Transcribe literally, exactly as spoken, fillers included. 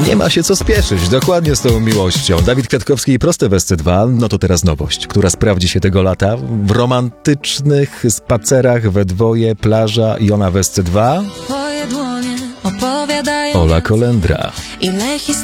Nie ma się co spieszyć, dokładnie z tą miłością. Dawid Kwiatkowski i Proste w S C dwa, no to teraz nowość, która sprawdzi się tego lata w romantycznych spacerach we dwoje, plaża i ona w S C dwa. Twoje dłonie opowiadają Ola Kolendra. ile historii.